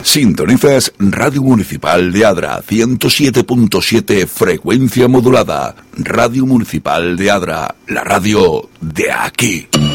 Sintonizas Radio Municipal de Adra, 107.7 frecuencia modulada. Radio Municipal de Adra, la radio de aquí.